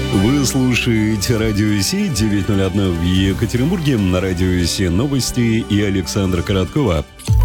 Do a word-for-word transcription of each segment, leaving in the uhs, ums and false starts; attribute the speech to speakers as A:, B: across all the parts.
A: Вы слушаете Радио Си девятьсот один в Екатеринбурге, на Радио Си новости и Александра Короткова.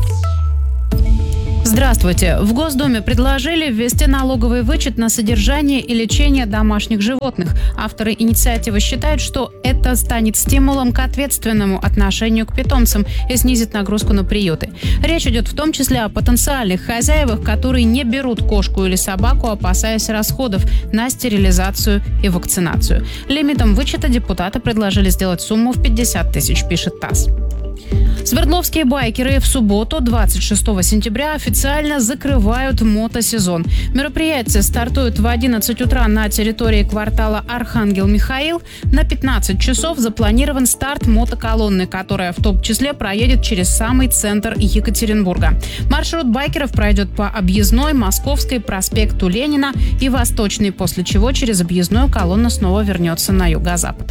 B: Здравствуйте. В Госдуме предложили ввести налоговый вычет на содержание и лечение домашних животных. Авторы инициативы считают, что это станет стимулом к ответственному отношению к питомцам и снизит нагрузку на приюты. Речь идет в том числе о потенциальных хозяевах, которые не берут кошку или собаку, опасаясь расходов на стерилизацию и вакцинацию. Лимитом вычета депутаты предложили сделать сумму в пятьдесят тысяч, пишет ТАСС. Свердловские байкеры в субботу, двадцать шестого сентября, официально закрывают мотосезон. Мероприятие стартует в одиннадцать утра на территории квартала Архангел Михаил. На пятнадцать часов запланирован старт мотоколонны, которая в том числе проедет через самый центр Екатеринбурга. Маршрут байкеров пройдет по Объездной, Московской, проспекту Ленина и Восточной, после чего через Объездную колонна снова вернется на юго-запад.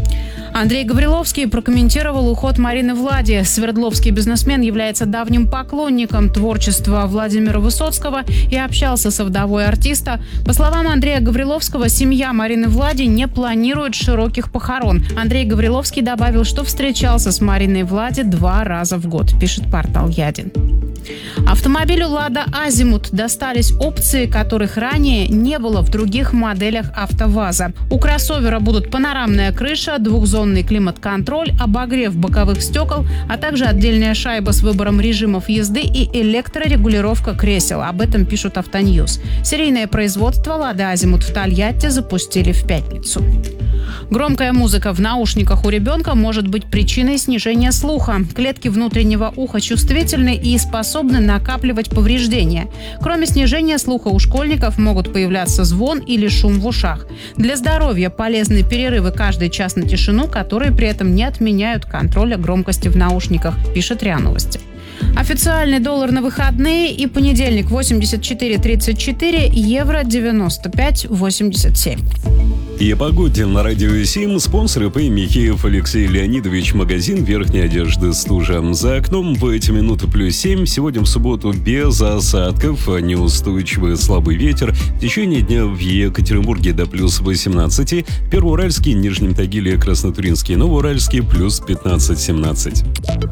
B: Андрей Гавриловский прокомментировал уход Марины Влади. Свердловский бизнесмен является давним поклонником творчества Владимира Высоцкого и общался со вдовой артиста. По словам Андрея Гавриловского, семья Марины Влади не планирует широких похорон. Андрей Гавриловский добавил, что встречался с Мариной Влади два раза в год, пишет портал Ядин. Автомобилю «Лада Азимут» достались опции, которых ранее не было в других моделях АвтоВАЗа. У кроссовера будут панорамная крыша, двухзонный климат-контроль, обогрев боковых стекол, а также отдельная шайба с выбором режимов езды и электрорегулировка кресел. Об этом пишут Автоньюз. Серийное производство «Лада Азимут» в Тольятти запустили в пятницу. Громкая музыка в наушниках у ребенка может быть причиной снижения слуха. Клетки внутреннего уха чувствительны и способны накапливать повреждения. Кроме снижения слуха у школьников могут появляться звон или шум в ушах. Для здоровья полезны перерывы каждый час на тишину, которые при этом не отменяют контроля громкости в наушниках, пишет РИА Новости. Официальный доллар на выходные и понедельник восемьдесят четыре тридцать четыре, евро девяносто пять восемьдесят семь.
A: И о погоде на Радио Си. Спонсоры П. Михеев Алексей Леонидович, магазин верхней одежды «Стужа». За окном в эти минуты плюс семь. Сегодня в субботу без осадков, неустойчивый слабый ветер. В течение дня в Екатеринбурге до плюс восемнадцать. Первоуральский, Нижнем Тагиле, Краснотуринский, Новоуральский плюс пятнадцать-семнадцать.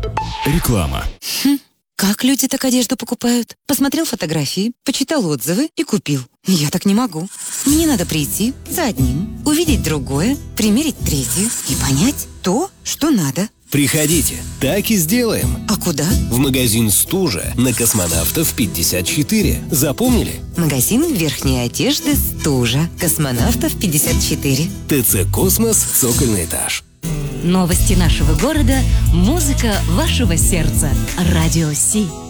C: Реклама.
D: Хм, как люди так одежду покупают? Посмотрел фотографии, почитал отзывы и купил. Я так не могу. Мне надо прийти за одним, увидеть другое, примерить третье и понять то, что надо.
C: Приходите, так и сделаем.
D: А куда?
C: В магазин «Стужа» на Космонавтов пятьдесят четыре. Запомнили?
D: Магазин верхней одежды «Стужа», Космонавтов пятьдесят четыре.
C: ТЦ «Космос», цокольный этаж.
E: Новости нашего города, музыка вашего сердца. Радио Си.